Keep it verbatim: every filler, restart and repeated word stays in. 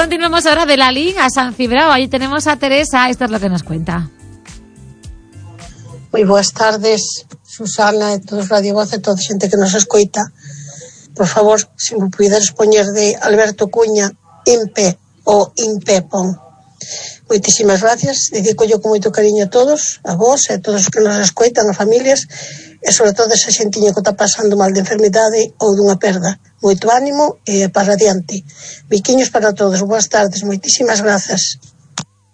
continuamos ahora de Lalín a San Cibrao. Ahí tenemos a Teresa. Esto es lo que nos cuenta. Moi boas tardes, Susana, e todos Radio Voz e toda a xente que nos escoita. Por favor, se me puderes poñer de Alberto Cuña, Impe ou Impepon. Moitísimas gracias, dedico yo con moito cariño a todos, a vos e a todos os que nos escoitan, a familias, e sobre todo esa xentiña que está pasando mal de enfermidade ou dunha perda. Moito ánimo e para adiante. Biquiños para todos, boas tardes, moitísimas grazas.